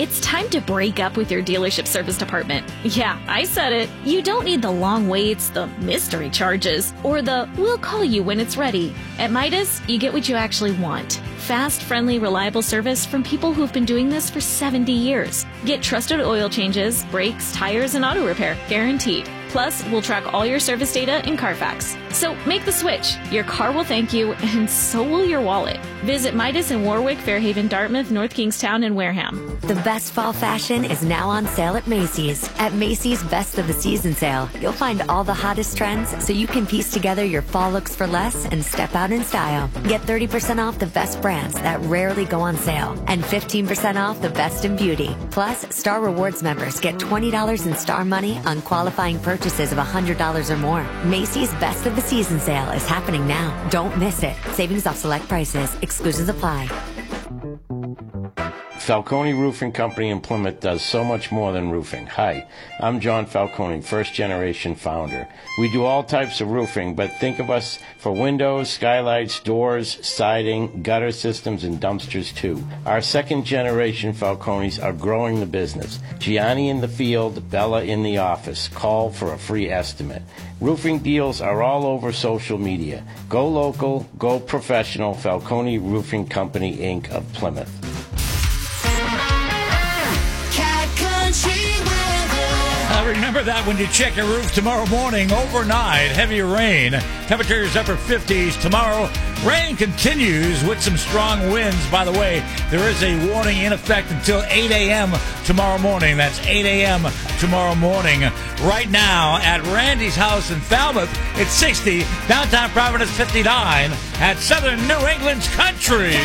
It's time to break up with your dealership service department. Yeah, I said it. You don't need the long waits, the mystery charges, or the we'll call you when it's ready. At Midas, you get what you actually want. Fast, friendly, reliable service from people who've been doing this for 70 years. Get trusted oil changes, brakes, tires, and auto repair, guaranteed. Plus, we'll track all your service data in Carfax. So make the switch. Your car will thank you, and so will your wallet. Visit Midas in Warwick, Fairhaven, Dartmouth, North Kingstown, and Wareham. The best fall fashion is now on sale at Macy's. At Macy's Best of the Season sale, you'll find all the hottest trends so you can piece together your fall looks for less and step out in style. Get 30% off the best brands that rarely go on sale and 15% off the best in beauty. Plus, Star Rewards members get $20 in Star Money on qualifying purchases of $100 or more. Macy's Best of the Season sale is happening now. Don't miss it. Savings off select prices. Exclusions apply. Falcone Roofing Company in Plymouth does so much more than roofing. Hi, I'm John Falcone, first-generation founder. We do all types of roofing, but think of us for windows, skylights, doors, siding, gutter systems, and dumpsters too. Our second-generation Falcones are growing the business. Gianni in the field, Bella in the office. Call for a free estimate. Roofing deals are all over social media. Go local, go professional. Falcone Roofing Company, Inc. of Plymouth. Remember that when you check your roof tomorrow morning. Overnight, heavy rain. Temperatures upper 50s. Tomorrow, rain continues with some strong winds. By the way, there is a warning in effect until 8 a.m. tomorrow morning. That's 8 a.m. tomorrow morning. Right now, at Randy's house in Falmouth, it's 60. Downtown Providence, 59. At Southern New England's Country.